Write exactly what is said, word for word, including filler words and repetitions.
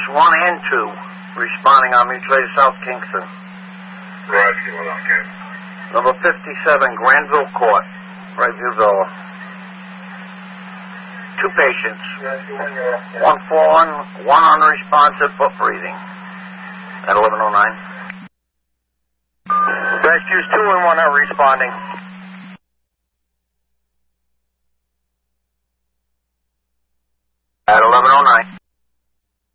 Rescues one and two responding on mutual aid South Kingston. Rescue one, okay. Number fifty-seven, Granville Court, Brightview Villa. Two patients. One fallen, one unresponsive but breathing. At eleven oh nine. Rescues two and one are responding.